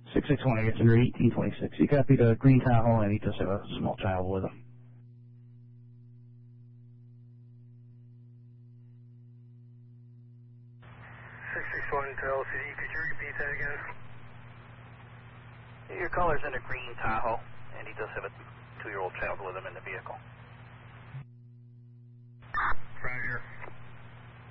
6618 through 1826. You copy the green Tahoe, and he does have a small child with him. 661 to LCD, could you repeat that again? Your caller's in a green Tahoe, and he does have a 2-year-old child with him in the vehicle.